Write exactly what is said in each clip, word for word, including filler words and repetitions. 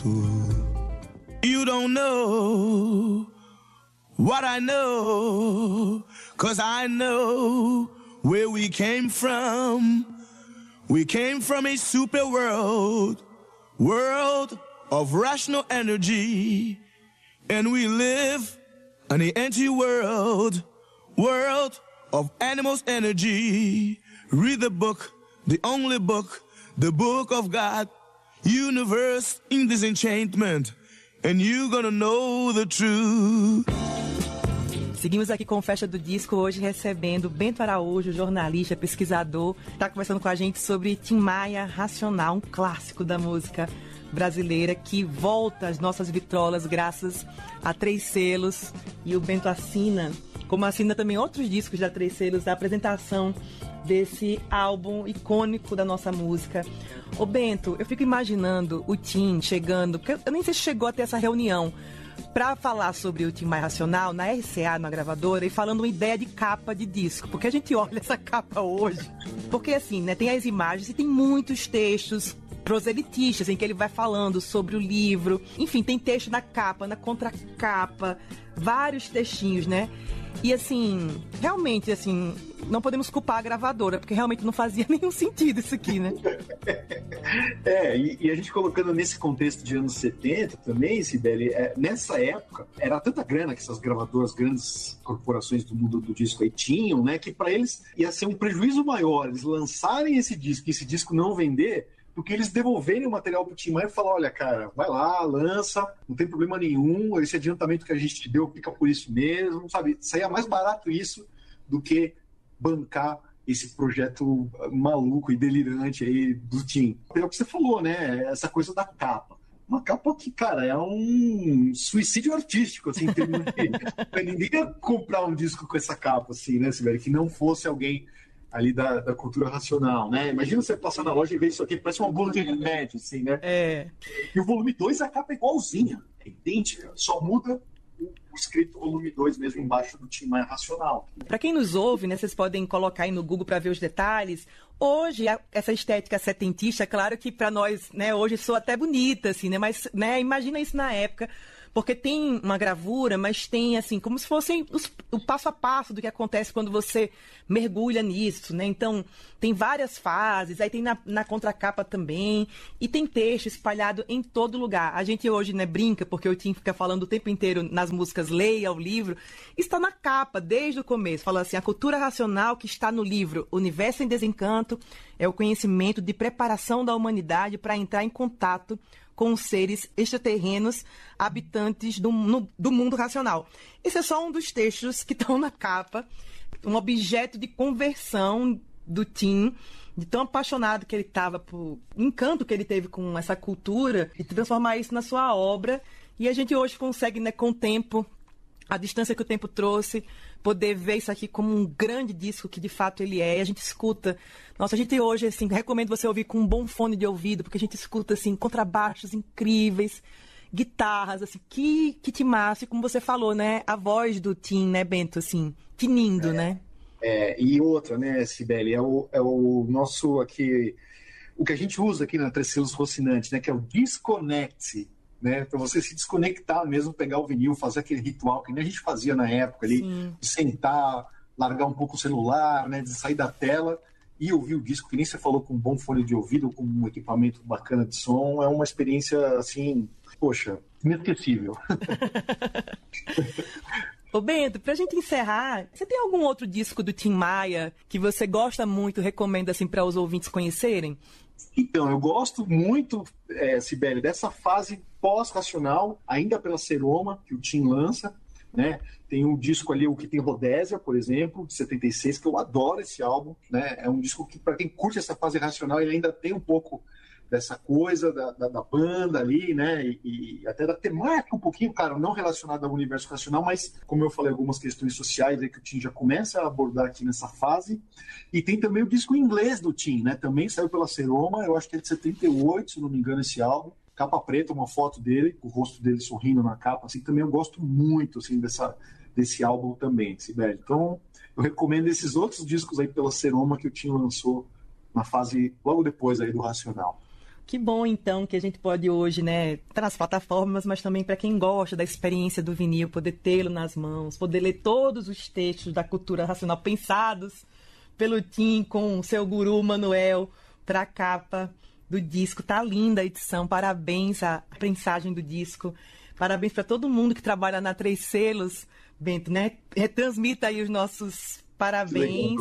You don't know what I know, 'cause I know where we came from. We came from a super world, world of rational energy, and we live in the anti-world, world of animals' energy. Read the book, the only book, the book of God, universe in disenchantment, and you gonna know the truth. Seguimos aqui com o Festa do Disco, hoje recebendo Bento Araújo, jornalista, pesquisador. Está conversando com a gente sobre Tim Maia Racional, um clássico da música brasileira que volta às nossas vitrolas graças a Três Selos. E o Bento assina, como assina também outros discos da Três Selos, da apresentação desse álbum icônico da nossa música. Ô Bento, eu fico imaginando o Tim chegando, porque eu nem sei se chegou a ter essa reunião, para falar sobre o Tim Maia Racional na R C A, na gravadora, e falando uma ideia de capa de disco. Porque a gente olha essa capa hoje, porque assim, né, tem as imagens e tem muitos textos proselitistas em que ele vai falando sobre o livro. Enfim, tem texto na capa, na contracapa, vários textinhos, né? E assim, realmente, assim, não podemos culpar a gravadora, porque realmente não fazia nenhum sentido isso aqui, né? É, e, e a gente colocando nesse contexto de anos setenta também, Sibeli, é, nessa época, era tanta grana que essas gravadoras, grandes corporações do mundo do disco aí tinham, né, que para eles ia ser um prejuízo maior eles lançarem esse disco e esse disco não vender, do que eles devolverem o material pro Tim Maia e falar, olha, cara, vai lá, lança, não tem problema nenhum, esse adiantamento que a gente te deu fica por isso mesmo, sabe? Saía mais barato isso do que bancar esse projeto maluco e delirante aí do Tim. É o que você falou, né? Essa coisa da capa. Uma capa que, cara, é um suicídio artístico, assim, em termos de... Ninguém ia comprar um disco com essa capa, assim, né, Sibeli? Que não fosse alguém ali da, da cultura racional, né? Imagina você passar na loja e ver isso aqui, parece uma bula de remédio, assim, né? É. E o volume dois, a capa é igualzinha, é idêntica, só muda o, o escrito volume dois mesmo embaixo do Tim Maia Racional. Para quem nos ouve, né, vocês podem colocar aí no Google para ver os detalhes. Hoje, a, essa estética setentista, claro que para nós, né, hoje soa até bonita, assim, né? Mas, né, imagina isso na época, porque tem uma gravura, mas tem, assim, como se fosse os, o passo a passo do que acontece quando você mergulha nisso, né? Então, tem várias fases, aí tem na, na contracapa também, e tem texto espalhado em todo lugar. A gente hoje, né, brinca, porque o Tim fica falando o tempo inteiro nas músicas, leia o livro, está na capa, desde o começo, fala assim, a cultura racional que está no livro Universo em Desencanto é o conhecimento de preparação da humanidade para entrar em contato com os seres extraterrenos habitantes do, no, do mundo racional. Esse é só um dos textos que estão na capa, um objeto de conversão do Tim, de tão apaixonado que ele estava por encanto que ele teve com essa cultura, e transformar isso na sua obra. E a gente hoje consegue, né, com o tempo, a distância que o tempo trouxe, poder ver isso aqui como um grande disco que de fato ele é. E a gente escuta. Nossa, a gente hoje, assim, recomendo você ouvir com um bom fone de ouvido, porque a gente escuta, assim, contrabaixos incríveis, guitarras, assim, que, que te massa. E como você falou, né, a voz do Tim, né, Bento, assim, tinindo, é, né? É, e outra, né, Sibeli, é o, é o nosso aqui, o que a gente usa aqui na Três Selos Rocinante, né, que é o Disconnect, né, para você se desconectar mesmo, pegar o vinil, fazer aquele ritual que nem a gente fazia na época ali, Sim. de sentar, largar um pouco o celular, né, de sair da tela e ouvir o disco, que nem você falou, com um bom fone de ouvido, com um equipamento bacana de som, é uma experiência, assim, poxa, inesquecível. Ô Bento, pra gente encerrar, você tem algum outro disco do Tim Maia que você gosta muito, recomenda assim para os ouvintes conhecerem? Então, eu gosto muito, é, Sibeli, dessa fase pós-racional, ainda pela Seroma, que o Tim lança, né? Tem um disco ali, o que tem Rodésia, por exemplo, de setenta e seis, que eu adoro esse álbum, né? É um disco que, para quem curte essa fase racional, ele ainda tem um pouco dessa coisa da, da, da banda ali, né, e, e até da temática um pouquinho, cara, não relacionada ao universo racional, mas, como eu falei, algumas questões sociais aí que o Tim já começa a abordar aqui nessa fase. E tem também o disco em inglês do Tim, né, também saiu pela Seroma, eu acho que é de setenta e oito, se não me engano, esse álbum, capa preta, uma foto dele, o rosto dele sorrindo na capa, assim, também eu gosto muito, assim, dessa, desse álbum também, Sibeli. Então, eu recomendo esses outros discos aí pela Seroma que o Tim lançou na fase logo depois aí do Racional. Que bom, então, que a gente pode hoje, né, estar nas plataformas, mas também para quem gosta da experiência do vinil, poder tê-lo nas mãos, poder ler todos os textos da cultura racional pensados pelo Tim com o seu guru Manuel para a capa do disco. Tá linda a edição, parabéns à prensagem do disco, parabéns para todo mundo que trabalha na Três Selos, Bento, né? Retransmita aí os nossos parabéns,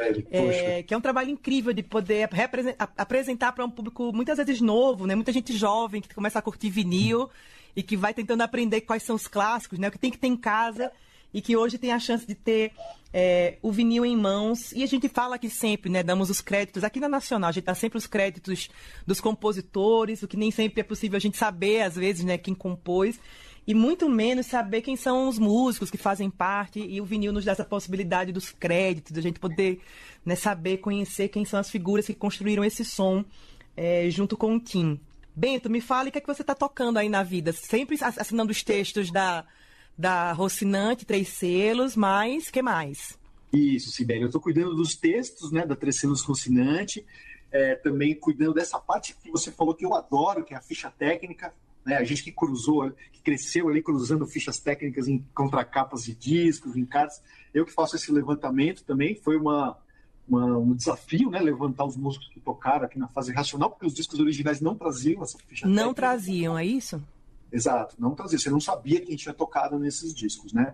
é, que é um trabalho incrível de poder apresentar para um público muitas vezes novo, né? Muita gente jovem que começa a curtir vinil e que vai tentando aprender quais são os clássicos, né? O que tem que ter em casa e que hoje tem a chance de ter é, o vinil em mãos. E a gente fala aqui sempre, né? Damos os créditos, aqui na Nacional, a gente dá sempre os créditos dos compositores, o que nem sempre é possível a gente saber, às vezes, né? Quem compôs. E muito menos saber quem são os músicos que fazem parte, e o vinil nos dá essa possibilidade dos créditos, da gente poder, né, saber, conhecer quem são as figuras que construíram esse som é, junto com o Tim. Bento, me fale o que é que você está tocando aí na vida, sempre assinando os textos da, da Rocinante, Três Selos, mas o que mais? Isso, Sibeli, eu estou cuidando dos textos, né, da Três Selos Rocinante, é, também cuidando dessa parte que você falou que eu adoro, que é a ficha técnica. Né, a gente que cruzou, que cresceu ali cruzando fichas técnicas em contracapas de discos, em cartas, eu que faço esse levantamento também, foi uma, uma, um desafio, né, levantar os músicos que tocaram aqui na fase racional, porque os discos originais não traziam essa ficha não técnica. Não traziam, é isso? Exato, não traziam, você não sabia quem tinha tocado nesses discos, né?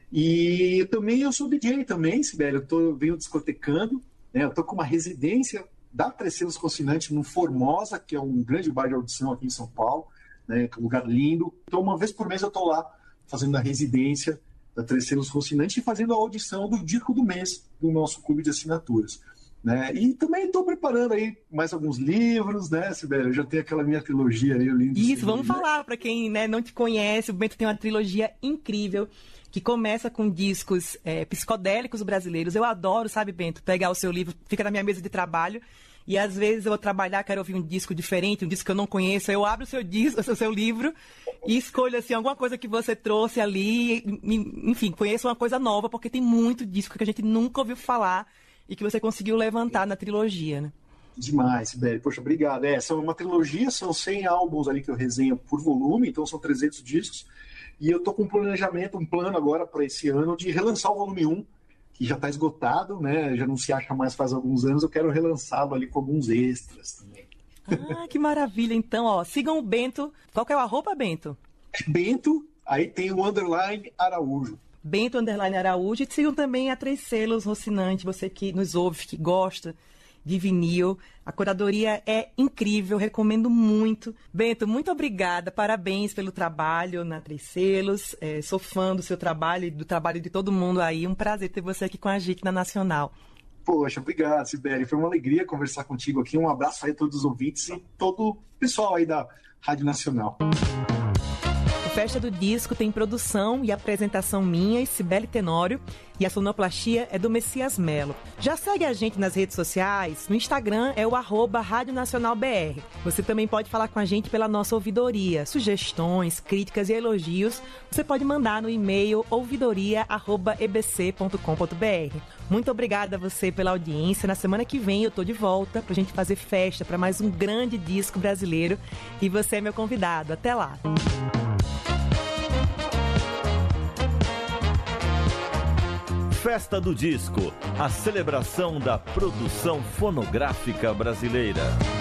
E também eu sou D J também, Sibeli, eu tô, venho discotecando, né, eu tô com uma residência da Três Selos Rocinante no Formosa, que é um grande bar de audição aqui em São Paulo, né, que é um lugar lindo. Então, uma vez por mês eu estou lá fazendo a residência da Três Selos Rocinante e fazendo a audição do disco do mês do nosso clube de assinaturas. Né? E também estou preparando aí mais alguns livros, né, Sibeli? Eu já tenho aquela minha trilogia aí, o lindo. Isso, vamos falar para quem, né, não te conhece. O Bento tem uma trilogia incrível que começa com discos é, psicodélicos brasileiros. Eu adoro, sabe, Bento, pegar o seu livro, fica na minha mesa de trabalho. E às vezes eu vou trabalhar, quero ouvir um disco diferente, um disco que eu não conheço, eu abro o seu disco, o seu livro e escolho assim, alguma coisa que você trouxe ali, enfim, conheço uma coisa nova, porque tem muito disco que a gente nunca ouviu falar e que você conseguiu levantar na trilogia, né? Demais, Sibeli. Poxa, obrigado. É, são uma trilogia, são cem álbuns ali que eu resenho por volume, então são trezentos discos. E eu tô com um planejamento, um plano agora para esse ano de relançar o volume um, que já está esgotado, né? Já não se acha mais faz alguns anos, eu quero relançá-lo ali com alguns extras também. Ah, que maravilha. Então, ó, sigam o Bento. Qual que é o arroba, Bento? Bento, aí tem o underline Araújo. Bento, underline Araújo. E sigam também a Três Selos Rocinante, você que nos ouve, que gosta de vinil. A curadoria é incrível, recomendo muito. Bento, muito obrigada, parabéns pelo trabalho na Três Selos. É, sou fã do seu trabalho e do trabalho de todo mundo aí. Um prazer ter você aqui com a gente na Nacional. Poxa, obrigado, Sibeli. Foi uma alegria conversar contigo aqui. Um abraço aí a todos os ouvintes e todo o pessoal aí da Rádio Nacional. Festa do Disco tem produção e apresentação minha e Sibeli Tenório, e a sonoplastia é do Messias Melo. Já segue a gente nas redes sociais, no Instagram é o arroba Rádio Nacional B R. Você também pode falar com a gente pela nossa ouvidoria. Sugestões, críticas e elogios, você pode mandar no e-mail ouvidoria arroba e b c ponto com ponto b r. Muito obrigada a você pela audiência. Na semana que vem eu tô de volta pra gente fazer festa para mais um grande disco brasileiro, e você é meu convidado. Até lá! Festa do Disco, a celebração da produção fonográfica brasileira.